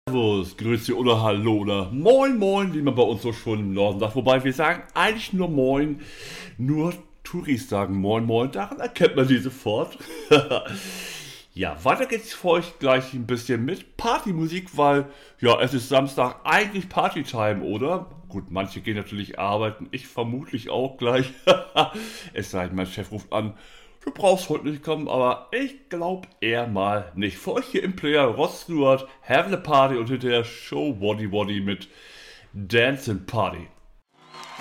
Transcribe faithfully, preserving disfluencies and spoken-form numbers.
Servus, Grüße oder Hallo oder Moin Moin, wie man bei uns so schon im Norden sagt. Wobei wir sagen eigentlich nur Moin, nur Touris sagen Moin Moin, daran erkennt man die sofort. Ja, weiter geht's für euch gleich ein bisschen mit Partymusik, weil ja, es ist Samstag, eigentlich Partytime, oder? Gut, manche gehen natürlich arbeiten, ich vermutlich auch gleich. Es sei denn, mein Chef ruft an, du brauchst heute nicht kommen, aber ich glaube eher mal nicht. Für euch hier im Player Rod Stewart, Have a Party und hinterher Show Waddy Waddy mit Dancing Party.